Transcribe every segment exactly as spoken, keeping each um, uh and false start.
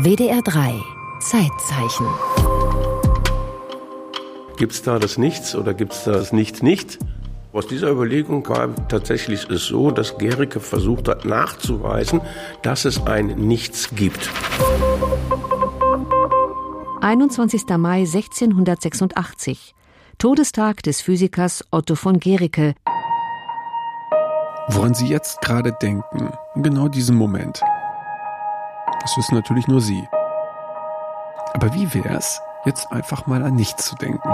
W D R drei Zeitzeichen. Gibt es da das Nichts oder gibt es da das Nicht-Nicht? Aus dieser Überlegung war tatsächlich es so, dass Gericke versucht hat nachzuweisen, dass es ein Nichts gibt. einundzwanzigster Mai sechzehnhundertsechsundachtzig. Todestag des Physikers Otto von Guericke. Woran Sie jetzt gerade denken, in genau diesem Moment, das wissen natürlich nur Sie. Aber wie wär's, jetzt einfach mal an nichts zu denken?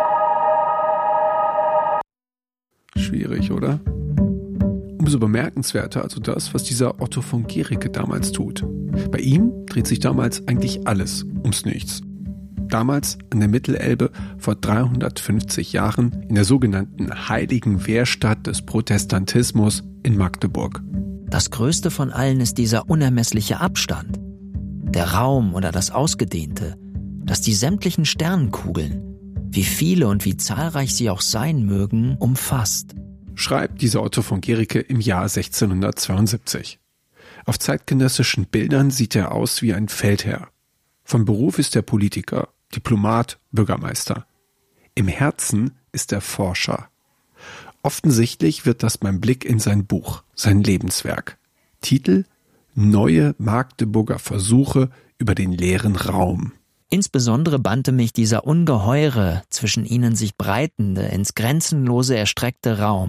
Schwierig, oder? Umso bemerkenswerter also das, was dieser Otto von Guericke damals tut. Bei ihm dreht sich damals eigentlich alles ums Nichts. Damals an der Mittelelbe vor dreihundertfünfzig Jahren in der sogenannten Heiligen Wehrstadt des Protestantismus in Magdeburg. Das Größte von allen ist dieser unermessliche Abstand. Der Raum oder das Ausgedehnte, das die sämtlichen Sternenkugeln, wie viele und wie zahlreich sie auch sein mögen, umfasst. Schreibt dieser Otto von Guericke im Jahr sechzehnhundertzweiundsiebzig. Auf zeitgenössischen Bildern sieht er aus wie ein Feldherr. Von Beruf ist er Politiker, Diplomat, Bürgermeister. Im Herzen ist er Forscher. Offensichtlich wird das beim Blick in sein Buch, sein Lebenswerk. Titel: Neue Magdeburger Versuche über den leeren Raum. Insbesondere bannte mich dieser ungeheure, zwischen ihnen sich breitende, ins Grenzenlose erstreckte Raum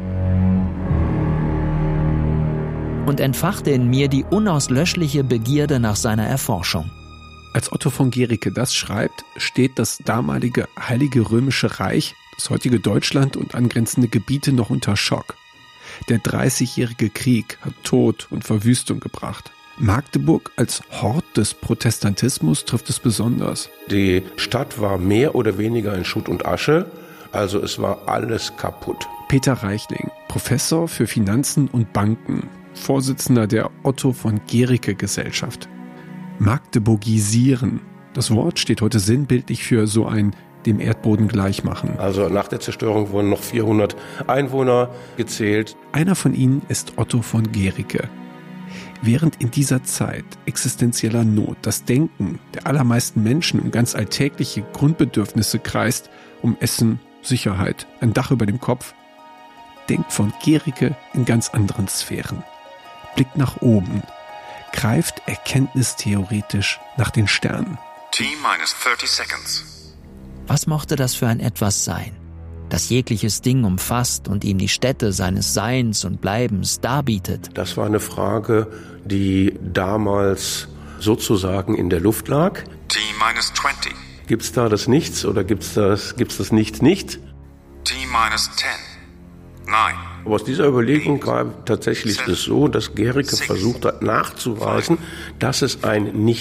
und entfachte in mir die unauslöschliche Begierde nach seiner Erforschung. Als Otto von Guericke das schreibt, steht das damalige Heilige Römische Reich, das heutige Deutschland und angrenzende Gebiete noch unter Schock. Der Dreißigjährige Krieg hat Tod und Verwüstung gebracht. Magdeburg als Hort des Protestantismus trifft es besonders. Die Stadt war mehr oder weniger in Schutt und Asche, also es war alles kaputt. Peter Reichling, Professor für Finanzen und Banken, Vorsitzender der Otto von Guericke Gesellschaft. Magdeburgisieren. Das Wort steht heute sinnbildlich für so ein dem Erdboden gleichmachen. Also nach der Zerstörung wurden noch vierhundert Einwohner gezählt. Einer von ihnen ist Otto von Guericke. Während in dieser Zeit existenzieller Not das Denken der allermeisten Menschen um ganz alltägliche Grundbedürfnisse kreist, um Essen, Sicherheit, ein Dach über dem Kopf, denkt von Guericke in ganz anderen Sphären. Blickt nach oben, greift erkenntnistheoretisch nach den Sternen. T minus thirty seconds. Was mochte das für ein Etwas sein, das jegliches Ding umfasst und ihm die Stätte seines Seins und Bleibens darbietet? Das war eine Frage, die damals sozusagen in der Luft lag. T minus twenty. Gibt es da das Nichts oder gibt es das, gibt's das Nicht-Nicht? T minus ten. nine. Aber aus dieser Überlegung war tatsächlich es so, dass Guericke versucht hat nachzuweisen, dass es ein Nicht